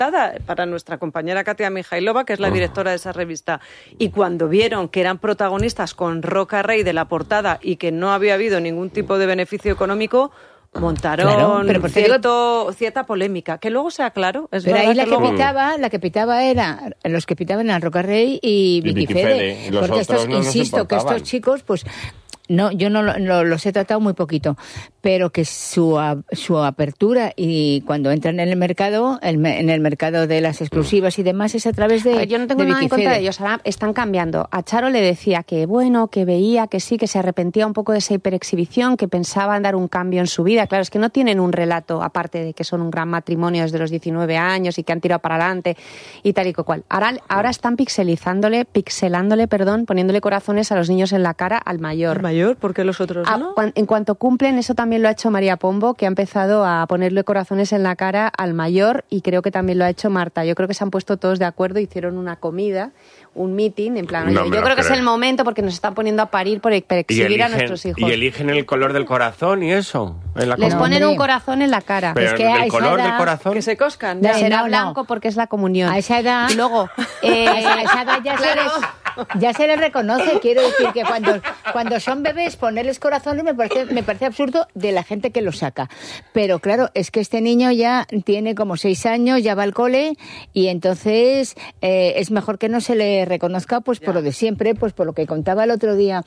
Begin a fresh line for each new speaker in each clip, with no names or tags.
portada para nuestra compañera Katia Mijailova, que es la directora de esa revista. Y cuando vieron que eran protagonistas con Roca Rey de la portada y que no había habido ningún tipo de beneficio económico, montaron cierta polémica, que luego sea claro.
Pero ahí la que pitaba era, los que pitaban eran Roca Rey y Vicky Fede. Porque estos, insisto, que estos chicos, pues... No, yo no los he tratado muy poquito, pero que su apertura y cuando entran en el mercado, en el mercado de las exclusivas y demás, es a través de...
Yo no tengo nada en contra de ellos, ahora están cambiando. A Charo le decía que bueno, que veía, que sí, que se arrepentía un poco de esa hiperexhibición, que pensaba en dar un cambio en su vida. Claro, es que no tienen un relato, aparte de que son un gran matrimonio desde los 19 años y que han tirado para adelante y tal y cual. Ahora están pixelándole, poniéndole corazones a los niños en la cara al mayor.
¿Por qué los otros no?
En cuanto cumplen, eso también lo ha hecho María Pombo, que ha empezado a ponerle corazones en la cara al mayor, y creo que también lo ha hecho Marta. Yo creo que se han puesto todos de acuerdo, hicieron una comida, un meeting, en plan, yo creo que es el momento porque nos están poniendo a parir por exhibir a nuestros hijos.
¿Y eligen el color del corazón y eso?
Les ponen un corazón en la cara.
Pero
es que
el color del corazón...
Que se coscan.
Será blanco porque es la comunión.
A esa edad...
Y luego...
a esa edad ya se les reconoce. Quiero decir que cuando son bebés, ponerles corazones me parece absurdo de la gente que lo saca. Pero claro, es que este niño ya tiene como 6 años, ya va al cole, y entonces es mejor que no se le reconozca pues por lo de siempre, pues por lo que contaba el otro día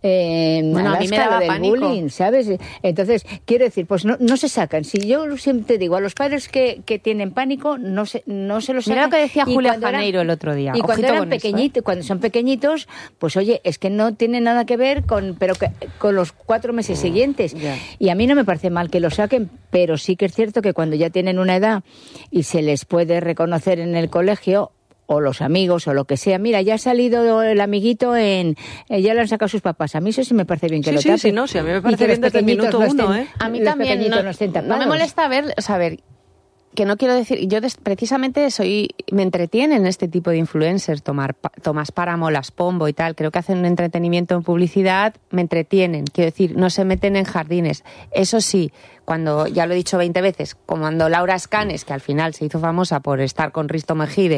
a mí me daba
del
pánico.
Bullying, ¿sabes? Entonces, quiero decir, pues no se sacan. Si yo siempre digo a los padres que tienen pánico, no se lo sacan.
Mira lo que decía Julia Janeiro el otro día.
Y cuando eran pequeñitos, cuando son pequeñitos, pues oye, es que no tiene nada que ver con los 4 meses siguientes.
Yeah.
Y a mí no me parece mal que lo saquen, pero sí que es cierto que cuando ya tienen una edad y se les puede reconocer en el colegio, o los amigos, o lo que sea. Mira, ya ha salido el amiguito ya lo han sacado sus papás. A mí eso sí me parece bien que lo tapen.
Sí, a mí me parece bien desde el minuto 1,
A mí también no me molesta saber que no quiero decir, yo precisamente me entretienen en este tipo de influencers, Tomás Páramo, Las Pombo y tal, creo que hacen un entretenimiento en publicidad, me entretienen, quiero decir, no se meten en jardines. Eso sí, cuando, ya lo he dicho 20 veces, cuando Laura Escanes, que al final se hizo famosa por estar con Risto Mejide,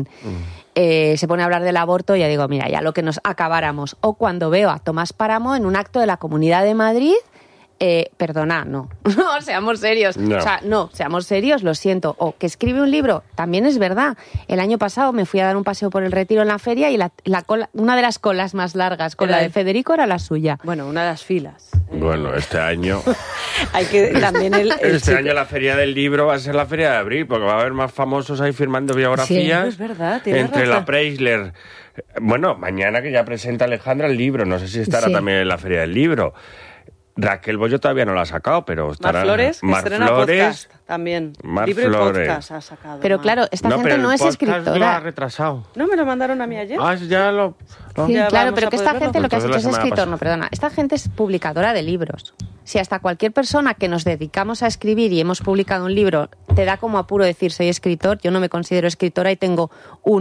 se pone a hablar del aborto, ya digo, mira, ya lo que nos acabáramos. O cuando veo a Tomás Páramo en un acto de la Comunidad de Madrid, perdona, no, seamos serios.
No.
O sea, no, seamos serios, lo siento. O que escribe un libro, también es verdad. El año pasado me fui a dar un paseo por el Retiro en la feria y una de las colas más largas con la de Federico era la suya.
Bueno, una de las filas.
Bueno, este año...
Hay que también
este año la Feria del Libro va a ser la Feria de Abril, porque va a haber más famosos ahí firmando biografías.
Sí, es verdad,
entre
razón.
la Preisler. Bueno, mañana que ya presenta Alejandra el libro, no sé si estará también en la Feria del Libro. Raquel Bollo todavía no la ha sacado, pero estará...
Mar Flores, que estrena podcast también.
Mar
Libro
Flores.
y podcast ha sacado.
Pero claro, esta gente no es escritora.
Lo ha retrasado.
¿No me lo mandaron a mí ayer?
Ya lo...
Sí,
Ya
claro,
vamos
pero
a
que
poder
esta gente
verlo.
lo que has
Entonces,
hecho
la
es
semana
escritor,
pasada.
no, perdona. Esta gente es publicadora de libros. Si hasta cualquier persona que nos dedicamos a escribir y hemos publicado un libro te da como apuro decir soy escritor, yo no me considero escritora y tengo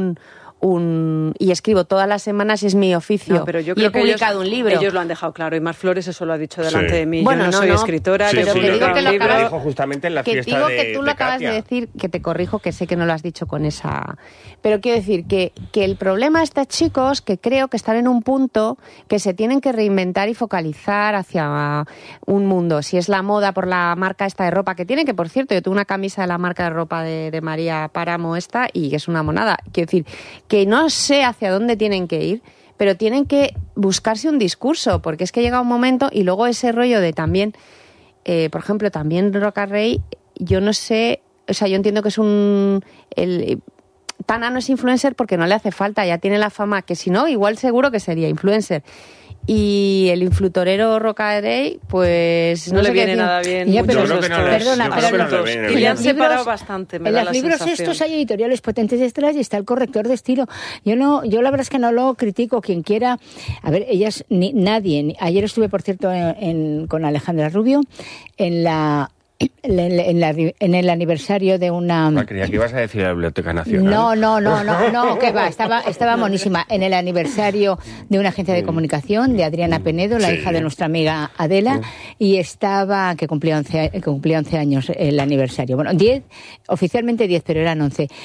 y escribo todas las semanas, es mi oficio.
No, pero yo
y
creo
he
que
publicado un libro.
Ellos lo han dejado claro, y Mar Flores eso lo ha dicho delante de mí.
Bueno,
yo no soy escritora,
Sí,
yo
sí,
he publicado
que
un
lo
libro.
acabas-
dijo justamente en la
que
fiesta
digo
de
que tú lo acabas
Katia.
de decir, que te corrijo, que sé que no lo has dicho con esa... Pero quiero decir que el problema de estos chicos, que creo que están en un punto que se tienen que reinventar y focalizar hacia un mundo. Si es la moda por la marca esta de ropa que tiene, que por cierto, yo tuve una camisa de la marca de ropa de María Páramo esta, y es una monada. Quiero decir, que no sé hacia dónde tienen que ir, pero tienen que buscarse un discurso, porque es que llega un momento, y luego ese rollo de también, por ejemplo, también Roca Rey, yo no sé, o sea, yo entiendo que es Tana no es influencer porque no le hace falta, ya tiene la fama, que si no, igual seguro que sería influencer. Y el influtorero Roca Rey, pues
No le
sé qué
viene
decir.
nada bien.
Ya,
muchos
pero
de
yo creo que no
estos
les-
perdona,
yo creo que no le viene
y le
bien.
han separado bastante, me
En
da
los
la
libros
sensación.
estos hay editoriales potentes extras y está el corrector de estilo. Yo la verdad es que no lo critico. Quien quiera, a ver, nadie. Ayer estuve, por cierto, con Alejandra Rubio en la en el aniversario de una...
Creía que ibas a decir la Biblioteca Nacional.
No, que va, estaba monísima. En el aniversario de una agencia de comunicación, de Adriana Penedo, la hija de nuestra amiga Adela, y estaba, que cumplía 11 años el aniversario. Bueno, 10, oficialmente 10, pero eran 11.